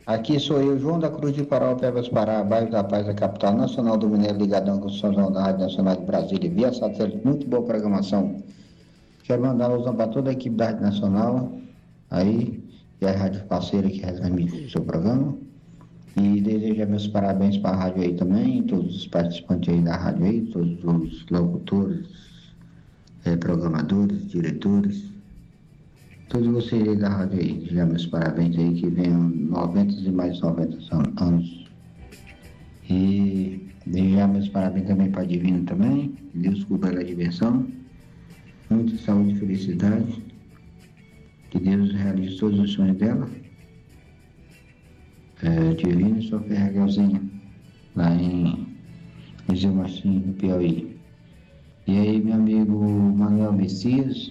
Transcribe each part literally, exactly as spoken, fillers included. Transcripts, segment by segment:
Aqui sou eu, João da Cruz de Paraupebas, Pará, bairro da Paz, a capital nacional do Mineiro, ligadão com o São João da Rádio Nacional de Brasília, via satélite, muito boa programação. Quero mandar um alusão para toda a equipe da Rádio Nacional, aí, e a rádio parceira que retransmite o seu programa. E desejo meus parabéns para a rádio aí também, todos os participantes aí da rádio aí, todos os locutores, eh, programadores, diretores, todos vocês aí da rádio aí, desejo meus parabéns aí, que venham noventa e mais noventa anos. E desejar meus parabéns também para a Divina também, que Deus cubra a diversão, muita saúde e felicidade, que Deus realize todos os sonhos dela. É, Divina e Sofia Raguelzinha, lá em Museu Martins, no Piauí. E aí, meu amigo Manuel Messias,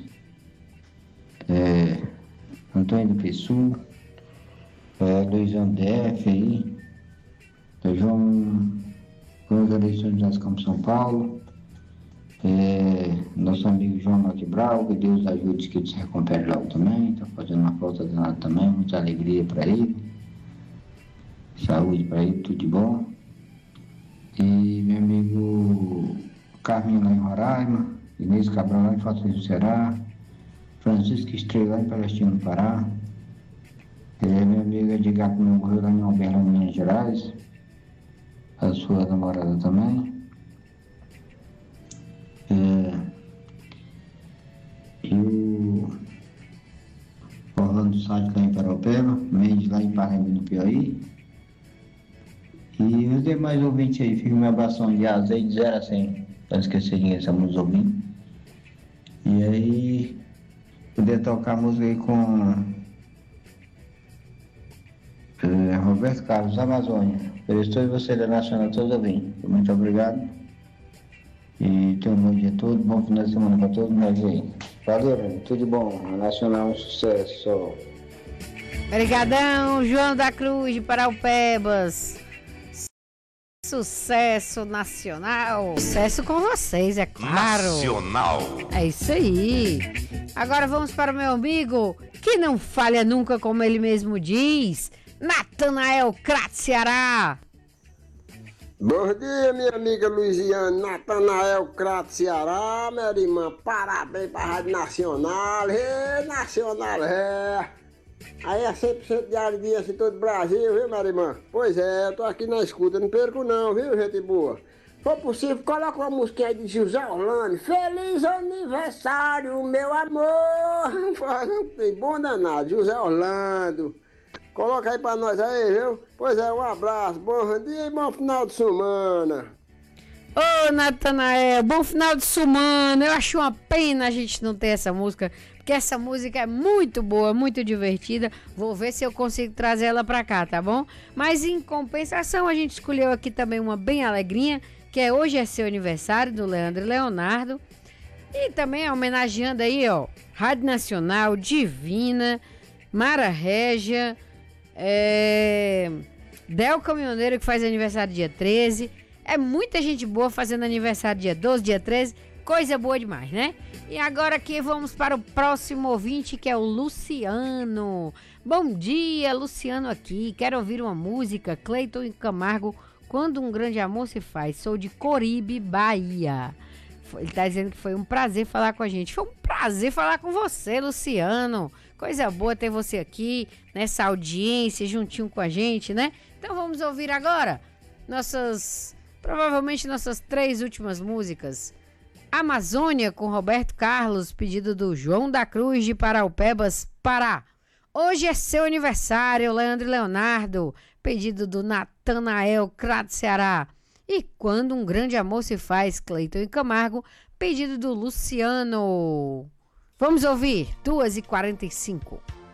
é, Antônio do Pessu, é, Luizão D F aí, é, João João São José Campos, São Paulo, é, nosso amigo João Maquibral, que Deus ajude que ele se recupere logo também, está fazendo uma falta danada também, muita alegria para ele. Saúde para ele, tudo de bom. E meu amigo Carminho lá em Roraima, Inês Cabral lá em Fortaleza do Ceará, Francisco Estrela lá em Palestina, no Pará. E meu amigo Edgar, que morreu lá em Alberta, Minas Gerais. A sua namorada também. É, e o Orlando Sá lá em Paraupeba, Mendes lá em Paraíba, no Piauí. E os demais ouvintes aí, fica meu abração de azeite, de zero a cem, para não esquecer de ninguém, estamos ouvindo. E aí, poder tocar música aí com é, Roberto Carlos, Amazônia. Eu estou e você da Nacional, todos ouvindo. Muito obrigado. E tenham um bom dia a todos, bom final de semana para todos nós aí. Valeu, tudo de bom. A Nacional é um sucesso. Obrigadão, João da Cruz de Paraupebas. Sucesso nacional. Sucesso com vocês, é claro. Nacional. É isso aí. Agora vamos para o meu amigo, que não falha nunca, como ele mesmo diz, Natanael Crato Ceará. Bom dia, minha amiga Luiziane, Natanael Crato Ceará, minha irmã, parabéns para a Rádio Nacional, é, Nacional, é. Aí é cem por cento de audiência em todo o Brasil, viu, minha irmã? Pois é, eu tô aqui na escuta, não perco não, viu, gente boa? Se for possível, coloca uma música aí de José Orlando. Feliz aniversário, meu amor! Tem bom danado, José Orlando. Coloca aí pra nós aí, viu? Pois é, um abraço, bom dia e bom final de semana. Ô, Natanael, bom final de semana. Eu acho uma pena a gente não ter essa música, porque essa música é muito boa, muito divertida. Vou ver se eu consigo trazer ela pra cá, tá bom? Mas em compensação, a gente escolheu aqui também uma bem alegrinha, que é Hoje é Seu Aniversário, do Leandro e Leonardo. E também homenageando aí, ó, Rádio Nacional, Divina, Mara Régia, é... Del Caminhoneiro, que faz aniversário dia treze. É muita gente boa fazendo aniversário dia doze, dia treze. Coisa boa demais, né? E agora aqui vamos para o próximo ouvinte, que é o Luciano. Bom dia, Luciano aqui. Quero ouvir uma música, Cleiton e Camargo, Quando um Grande Amor se Faz. Sou de Coribe, Bahia. Ele tá dizendo que foi um prazer falar com a gente. Foi um prazer falar com você, Luciano. Coisa boa ter você aqui, nessa audiência, juntinho com a gente, né? Então vamos ouvir agora nossas, provavelmente nossas três últimas músicas. Amazônia, com Roberto Carlos, pedido do João da Cruz de Paraupebas, Pará. Hoje é seu aniversário, Leandro e Leonardo, pedido do Natanael Crato Ceará. E Quando um Grande Amor se Faz, Cleiton e Camargo, pedido do Luciano. Vamos ouvir, duas e quarenta e cinco.